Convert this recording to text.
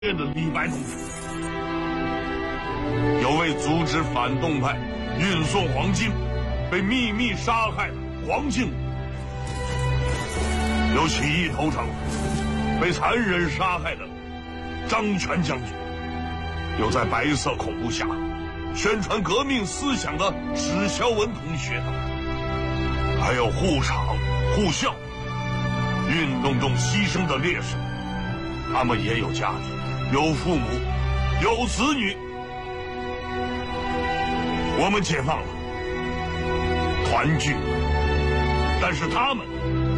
的李白同志，有为阻止反动派运送黄金，被秘密杀害的黄敬武，有起义投诚，被残忍杀害的张全将军，有在白色恐怖下宣传革命思想的史肖文同学等，还有护场护校运动中牺牲的烈士，他们也有家庭，有父母，有子女。我们解放了，团聚了，但是他们